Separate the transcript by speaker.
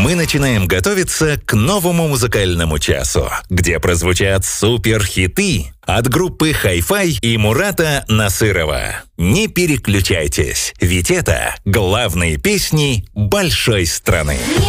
Speaker 1: Мы начинаем готовиться к новому музыкальному часу, где прозвучат супер-хиты от группы Hi-Fi и Мурата Насырова. Не переключайтесь, ведь это главные песни большой страны.